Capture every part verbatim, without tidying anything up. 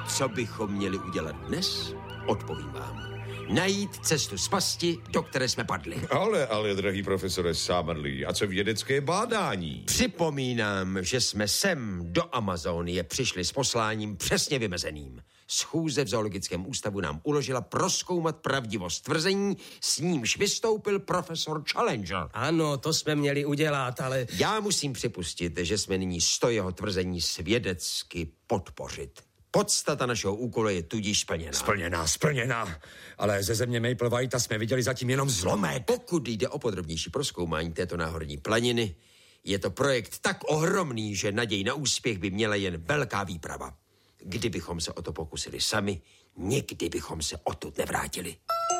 Co bychom měli udělat dnes? Odpovím vám. Najít cestu z pasti, do které jsme padli. Ale, ale, drahý profesore Summerlee, a co vědecké bádání? Připomínám, že jsme sem do Amazonie přišli s posláním přesně vymezeným. Schůze v zoologickém ústavu nám uložila prozkoumat pravdivost tvrzení, s nímž vystoupil profesor Challenger. Ano, to jsme měli udělat, ale... Já musím připustit, že jsme nyní sto jeho tvrzení svědecky podpořit. Podstata našeho úkolu je tudíž splněná. Splněná, splněná. Ale ze země Maple Whitea jsme viděli zatím jenom zlomek. Pokud jde o podrobnější prozkoumání této náhorní planiny, je to projekt tak ohromný, že naděj na úspěch by měla jen velká výprava. Kdybychom se o to pokusili sami, nikdy bychom se odtud nevrátili.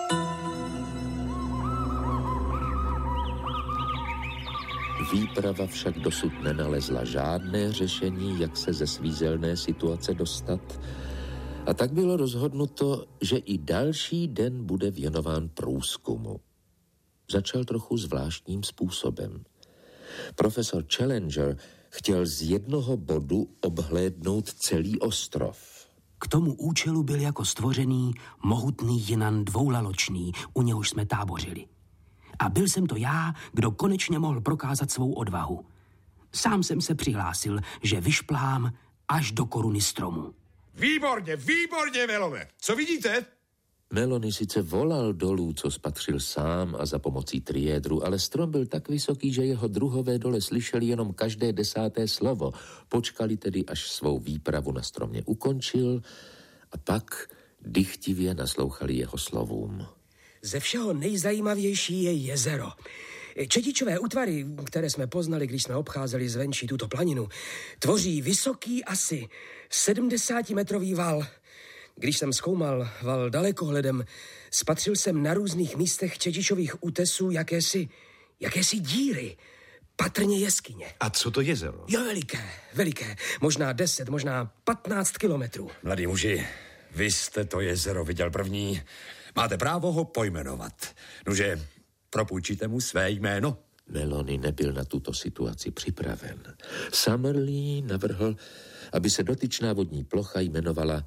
Výprava však dosud nenalezla žádné řešení, jak se ze svízelné situace dostat. A tak bylo rozhodnuto, že i další den bude věnován průzkumu. Začal trochu zvláštním způsobem. Profesor Challenger chtěl z jednoho bodu obhlédnout celý ostrov. K tomu účelu byl jako stvořený mohutný jinan dvoulaločný, u něhož jsme tábořili. A byl jsem to já, kdo konečně mohl prokázat svou odvahu. Sám jsem se přihlásil, že vyšplhám až do koruny stromu. Výborně, výborně, Melone. Co vidíte? Melony sice volal dolů, co spatřil sám a za pomocí triédru, ale strom byl tak vysoký, že jeho druhové dole slyšeli jenom každé desáté slovo. Počkali tedy, až svou výpravu na stromě ukončil a pak dychtivě naslouchali jeho slovům. Ze všeho nejzajímavější je jezero. Čedičové útvary, které jsme poznali, když jsme obcházeli zvenčí tuto planinu, tvoří vysoký asi sedmdesátimetrový val. Když jsem zkoumal val dalekohledem, spatřil jsem na různých místech Čedičových útesů jakési, jakési díry, patrně jeskyně. A co to jezero? Jo, veliké, veliké, možná deset, možná patnáct kilometrů. Mladí muži, vy jste to jezero viděl první. Máte právo ho pojmenovat. Nože, propůjčíte mu své jméno? Melony nebyl na tuto situaci připraven. Summerlee navrhl, aby se dotyčná vodní plocha jmenovala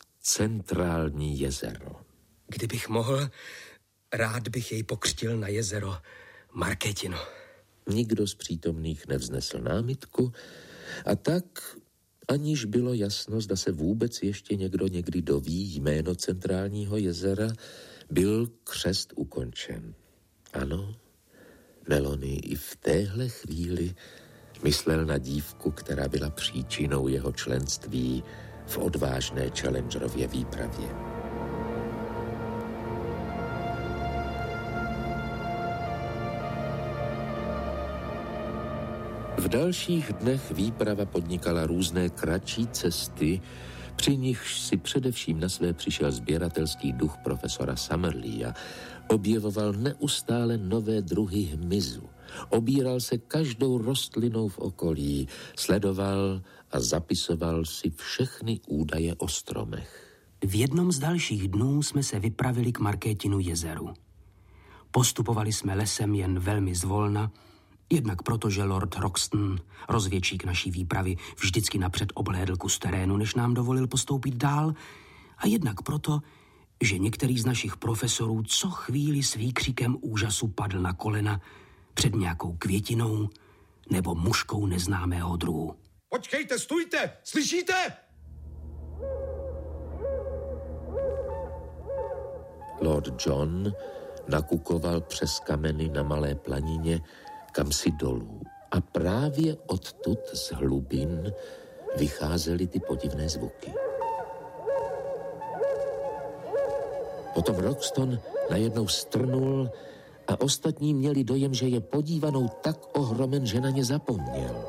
Centrální jezero. Kdybych mohl, rád bych jej pokřtil na jezero Marketino. Nikdo z přítomných nevznesl námitku a tak, aniž bylo jasno, zda se vůbec ještě někdo někdy doví jméno Centrálního jezera, byl křest ukončen. Ano, Melony i v téhle chvíli myslel na dívku, která byla příčinou jeho členství v odvážné Challengerově výpravě. V dalších dnech výprava podnikala různé kratší cesty, při nichž si především na své přišel sběratelský duch profesora Summerleea. Objevoval neustále nové druhy hmyzu. Obíral se každou rostlinou v okolí, sledoval a zapisoval si všechny údaje o stromech. V jednom z dalších dnů jsme se vypravili k Marketinu jezeru. Postupovali jsme lesem jen velmi zvolna, jednak proto, že Lord Roxton, rozvědčík naší výpravy, vždycky napřed obhlédl kus terénu, než nám dovolil postoupit dál, a jednak proto, že některý z našich profesorů co chvíli s výkřikem úžasu padl na kolena před nějakou květinou nebo muškou neznámého druhu. Počkejte, stůjte, slyšíte? Lord John nakukoval přes kameny na malé planině kam si dolů a právě odtud z hlubin vycházely ty podivné zvuky. Potom Roxton najednou strnul a ostatní měli dojem, že je podívanou tak ohromen, že na ně zapomněl.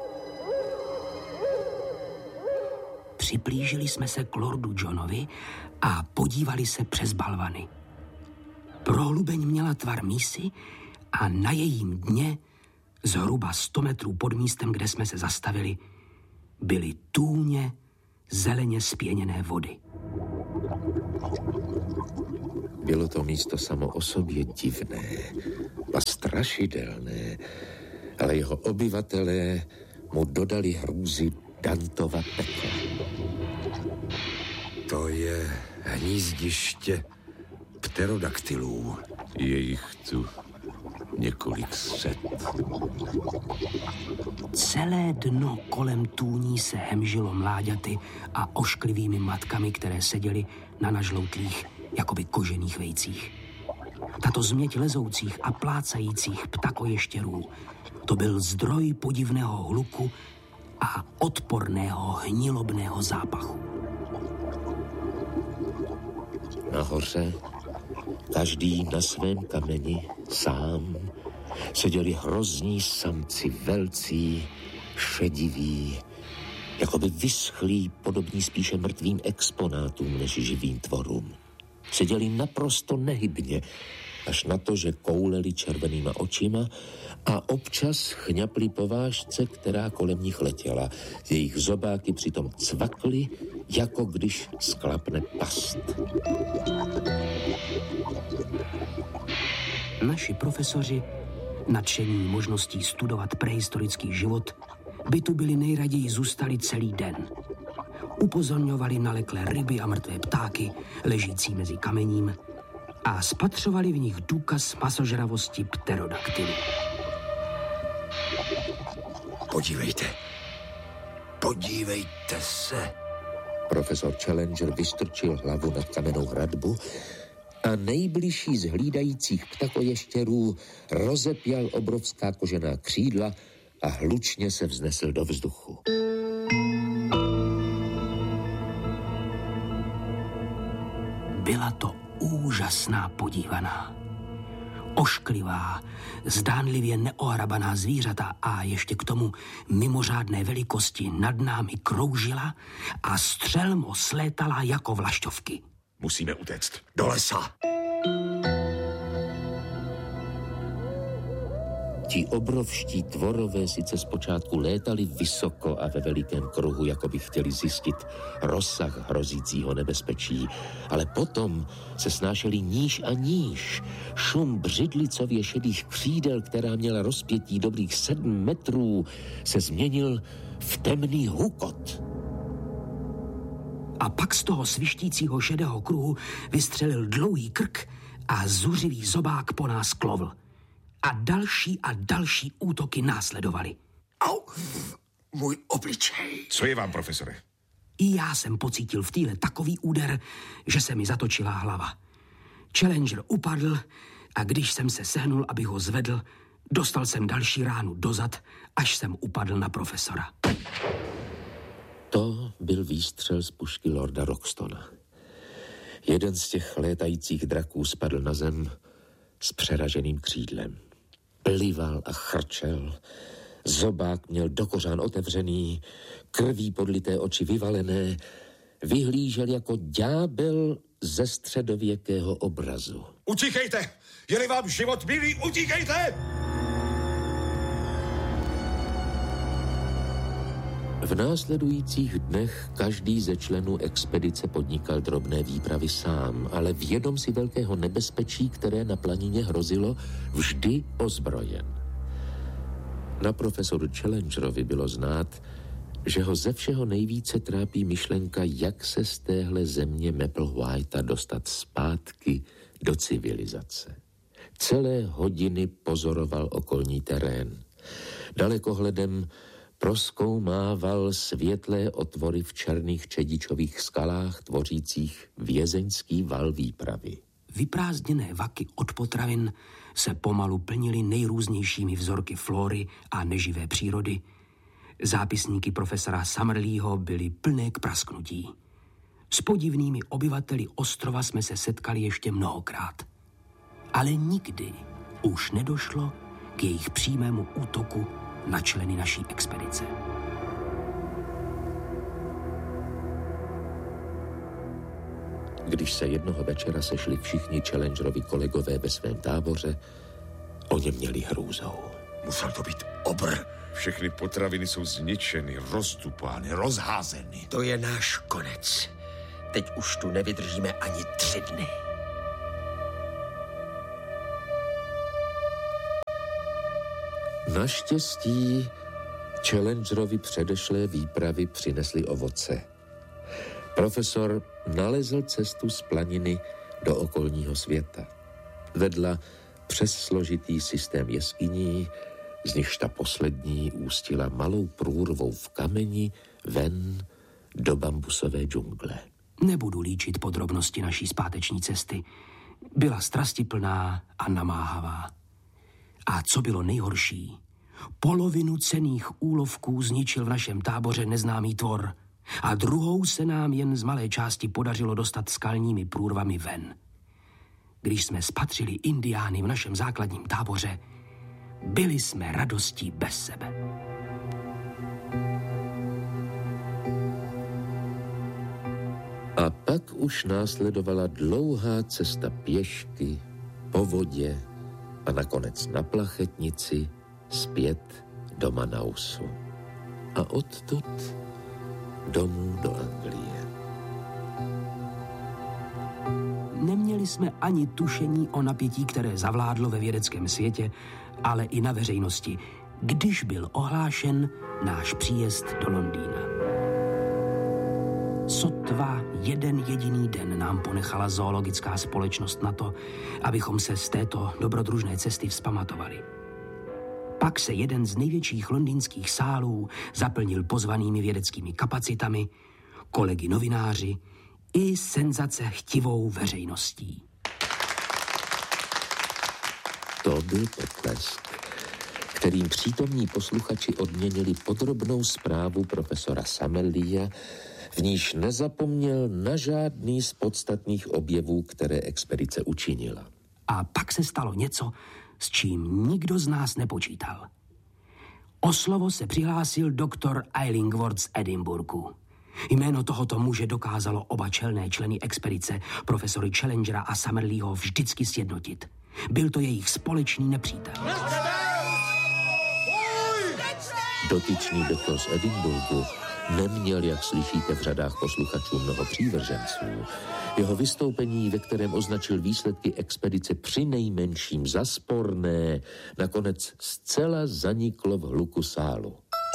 Přiblížili jsme se k Lordu Johnovi a podívali se přes balvany. Prohlubeň měla tvar mísy a na jejím dně, zhruba sto metrů pod místem, kde jsme se zastavili, byly tůně zeleně spěněné vody. Bylo to místo samo o sobě divné a strašidelné, ale jeho obyvatelé mu dodali hrůzy Dantova pekla. To je hnízdiště pterodaktylů. Je jich tu několik set. Celé dno kolem tůní se hemžilo mláďaty a ošklivými matkami, které seděly na nažloutlých, jakoby kožených vejcích. Tato změť lezoucích a plácajících ptakoještěrů, to byl zdroj podivného hluku a odporného hnilobného zápachu. Nahoře, každý na svém kameni, sám, seděli hrozní samci, velcí, šediví, jakoby vyschlí, podobní spíše mrtvým exponátům než živým tvorům. Seděli naprosto nehybně, až na to, že kouleli červenýma očima a občas chňapli po vážce, která kolem nich letěla. Jejich zobáky přitom cvakly, jako když sklapne past. Naši profesoři, nadšení možností studovat prehistorický život, by tu byli nejraději zůstali celý den. Upozorňovali naleklé ryby a mrtvé ptáky, ležící mezi kamením, a spatřovali v nich důkaz masožravosti pterodaktylů. Podívejte. Podívejte se. Profesor Challenger vystrčil hlavu nad kamennou hradbu a nejbližší z hlídajících ptakoještěrů rozepěl obrovská kožená křídla a hlučně se vznesl do vzduchu. Byla to úžasná podívaná. Ošklivá, zdánlivě neohrabaná zvířata a ještě k tomu mimořádné velikosti nad námi kroužila a střelmo slétala jako vlašťovky. Musíme utéct do lesa. Ti obrovští tvorové sice zpočátku létali vysoko a ve velikém kruhu, jako by chtěli zjistit rozsah hrozícího nebezpečí, ale potom se snášeli níž a níž. Šum břidlicově šedých křídel, která měla rozpětí dobrých sedm metrů, se změnil v temný hukot. A pak z toho svištícího šedého kruhu vystřelil dlouhý krk a zuřivý zobák po nás klovl. A další a další útoky následovaly. Au, můj obličej. Co je vám, profesore? I já jsem pocítil v týle takový úder, že se mi zatočila hlava. Challenger upadl a když jsem se sehnul, abych ho zvedl, dostal jsem další ránu dozad, až jsem upadl na profesora. To byl výstřel z pušky lorda Roxtona. Jeden z těch létajících draků spadl na zem s přeraženým křídlem. Plival a chrčel, zobák měl do kořán otevřený, krví podlité oči vyvalené, vyhlížel jako ďábel ze středověkého obrazu. Utíkejte! Je-li vám život milý, utíkejte! V následujících dnech každý ze členů expedice podnikal drobné výpravy sám, ale vědom si velkého nebezpečí, které na planině hrozilo, vždy ozbrojen. Na profesoru Challengerovi bylo znát, že ho ze všeho nejvíce trápí myšlenka, jak se z téhle země Mapplewhita dostat zpátky do civilizace. Celé hodiny pozoroval okolní terén. Dalekohledem prozkoumával světlé otvory v černých čedičových skalách tvořících vězeňský val výpravy. Vyprázdněné vaky od potravin se pomalu plnily nejrůznějšími vzorky flóry a neživé přírody. Zápisníky profesora Summerleeho byly plné k prasknutí. S podivnými obyvateli ostrova jsme se setkali ještě mnohokrát. Ale nikdy už nedošlo k jejich přímému útoku na členy naší expedice. Když se jednoho večera sešli všichni Challengerovi kolegové ve svém táboře, o něm měli hrůzou. Musel to být obr. Všechny potraviny jsou zničeny, rozdupány, rozházeny. To je náš konec. Teď už tu nevydržíme ani tři dny. Naštěstí Challengerovi předešlé výpravy přinesly ovoce. Profesor nalezl cestu z planiny do okolního světa. Vedla přes složitý systém jeskyní, z nichž ta poslední ústila malou průrvou v kameni ven do bambusové džungle. Nebudu líčit podrobnosti naší zpáteční cesty. Byla strastiplná a namáhavá. A co bylo nejhorší, polovinu cenných úlovků zničil v našem táboře neznámý tvor a druhou se nám jen z malé části podařilo dostat skalními průrvami ven. Když jsme spatřili indiány v našem základním táboře, byli jsme radostí bez sebe. A pak už následovala dlouhá cesta pěšky, po vodě a nakonec na plachetnici zpět do Manausu. A odtud domů do Anglie. Neměli jsme ani tušení o napětí, které zavládlo ve vědeckém světě, ale i na veřejnosti, když byl ohlášen náš příjezd do Londýna. Sotva jeden jediný den nám ponechala zoologická společnost na to, abychom se z této dobrodružné cesty vzpamatovali. Pak se jeden z největších londýnských sálů zaplnil pozvanými vědeckými kapacitami, kolegy novináři i senzace chtivou veřejností. To byl potlesk, kterým přítomní posluchači odměnili podrobnou zprávu profesora Summerleeha, v níž nezapomněl na žádný z podstatných objevů, které expedice učinila. A pak se stalo něco, s čím nikdo z nás nepočítal. O slovo se přihlásil doktor Illingworth z Edinburghu. Jméno tohoto muže dokázalo oba čelné členy expedice, profesory Challengera a Summerleeho, vždycky sjednotit. Byl to jejich společný nepřítel. Dotyčný doktor z Edinburghu neměl, jak slyšíte v řadách posluchačů, mnoho přívrženců. Jeho vystoupení, ve kterém označil výsledky expedice přinejmenším za sporné, nakonec zcela zaniklo v hluku sálu.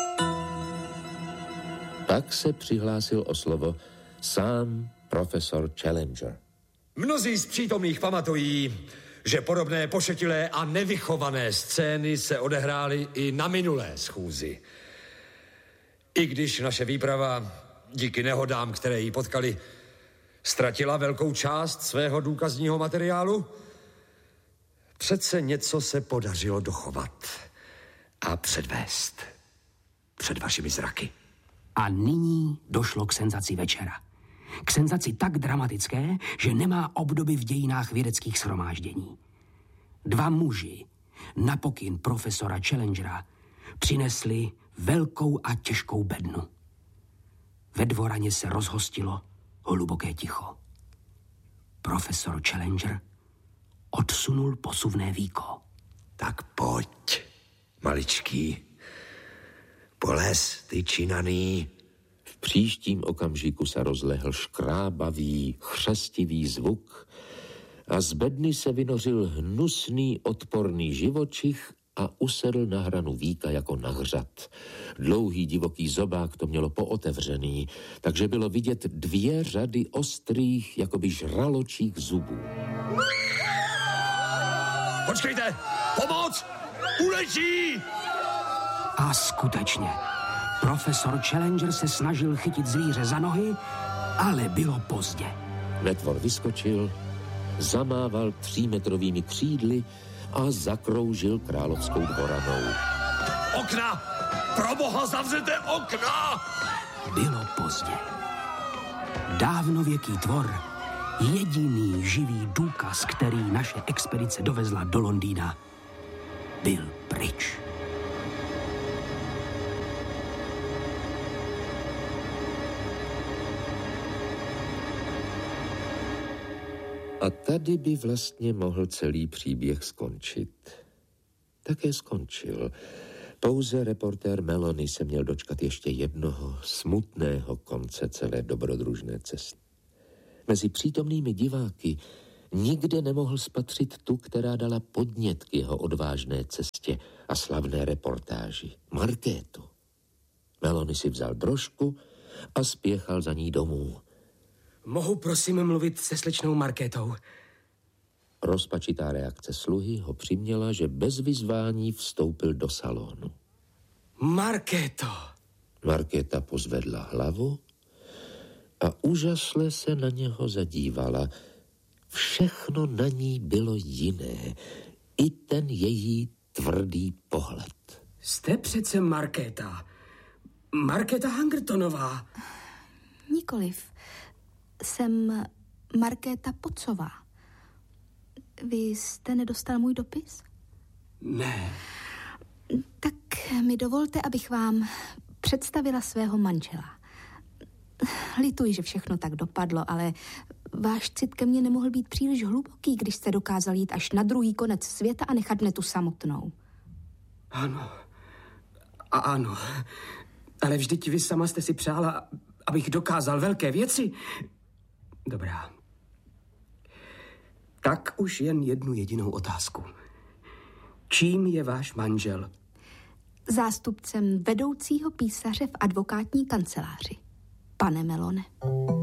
Pak se přihlásil o slovo sám profesor Challenger. Mnozí z přítomných pamatují, že podobné pošetilé a nevychované scény se odehrály i na minulé schůzi. I když naše výprava, díky nehodám, které jí potkali, ztratila velkou část svého důkazního materiálu, přece něco se podařilo dochovat a předvést před vašimi zraky. A nyní došlo k senzaci večera. K senzaci tak dramatické, že nemá obdoby v dějinách vědeckých shromáždění. Dva muži na pokyn profesora Challengera přinesli velkou a těžkou bednu. Ve dvoraně se rozhostilo hluboké ticho. Profesor Challenger odsunul posuvné víko. Tak pojď, maličký. Polez, ty činaný. V příštím okamžiku se rozlehl škrábavý, chřestivý zvuk a z bedny se vynořil hnusný, odporný živočich a usedl na hranu víka jako na hřad. Dlouhý divoký zobák to mělo pootevřený, takže bylo vidět dvě řady ostrých, jakoby žraločích zubů. Počkejte! Pomoc! Uleží! A skutečně, profesor Challenger se snažil chytit zvíře za nohy, ale bylo pozdě. Netvor vyskočil, zamával třímetrovými křídly a zakroužil královskou dvoranou. Okna! Proboha, zavřete okna! Bylo pozdě. Dávnověký tvor, jediný živý důkaz, který naše expedice dovezla do Londýna, byl pryč. A tady by vlastně mohl celý příběh skončit. Také skončil. Pouze reportér Melony se měl dočkat ještě jednoho smutného konce celé dobrodružné cesty. Mezi přítomnými diváky nikde nemohl spatřit tu, která dala podnět k jeho odvážné cestě a slavné reportáži. Markétu. Melony si vzal brožku a spěchal za ní domů. Mohu prosím mluvit se slečnou Markétou? Rozpačitá reakce sluhy ho přiměla, že bez vyzvání vstoupil do salonu. Markéto! Markéta pozvedla hlavu a úžasle se na něho zadívala. Všechno na ní bylo jiné, i ten její tvrdý pohled. Jste přece Markéta. Markéta Hangertonová. Nikoliv. Jsem Markéta Pocová. Vy jste nedostal můj dopis? Ne. Tak mi dovolte, abych vám představila svého manžela. Lituji, že všechno tak dopadlo, ale váš cit ke mně nemohl být příliš hluboký, když jste dokázal jít až na druhý konec světa a nechat mne tu samotnou. Ano. A ano. Ale vždyť vy sama jste si přála, abych dokázal velké věci. Dobrá. Tak už jen jednu jedinou otázku. Čím je váš manžel? Zástupcem vedoucího písaře v advokátní kanceláři. Pane Melone.